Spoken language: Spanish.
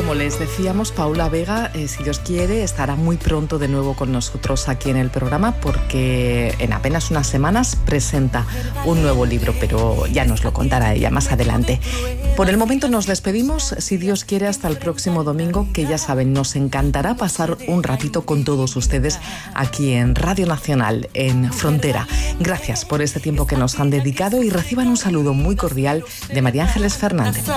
Como les decíamos, Paula Vega, si Dios quiere, estará muy pronto de nuevo con nosotros aquí en el programa, porque en apenas unas semanas presenta un nuevo libro, pero ya nos lo contará ella más adelante. Por el momento nos despedimos, si Dios quiere, hasta el próximo domingo, que ya saben, nos encantará pasar un ratito con todos ustedes aquí en Radio Nacional, en Frontera. Gracias por este tiempo que nos han dedicado y reciban un saludo muy cordial de María Ángeles Fernández.